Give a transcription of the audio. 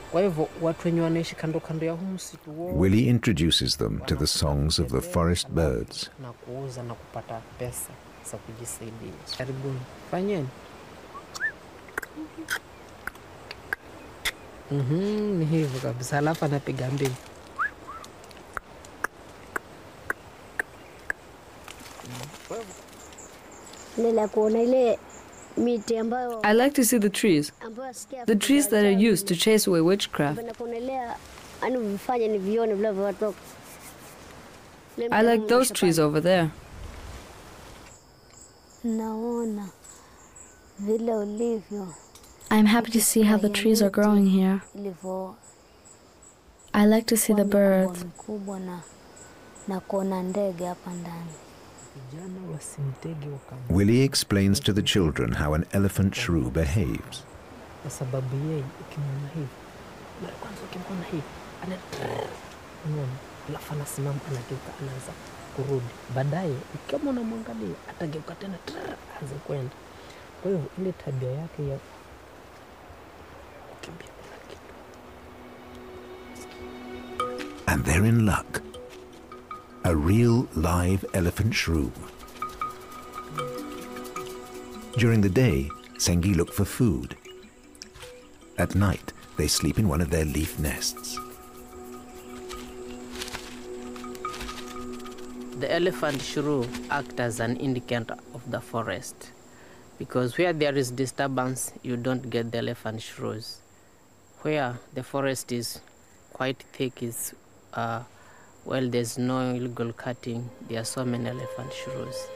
Willie introduces them to the songs of the forest birds. I like to see the trees that are used to chase away witchcraft. I like those trees over there. I'm happy to see how the trees are growing here. I like to see the birds. Willie explains to the children how an elephant shrew behaves. And they're in luck. A real live elephant shrew. During the day, Sengi look for food. At night, they sleep in one of their leaf nests. The elephant shrew acts as an indicator of the forest, because where there is disturbance, you don't get the elephant shrews. Where the forest is quite thick, there's no illegal cutting, there are so many elephant shrews.